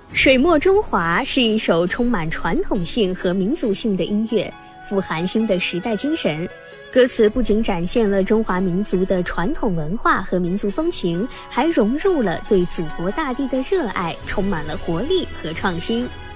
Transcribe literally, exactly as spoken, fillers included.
水墨中华是一首充满传统性和民族性的音乐，富含新的时代精神。歌词不仅展现了中华民族的传统文化和民族风情，还融入了对祖国大地的热爱，充满了活力和创新。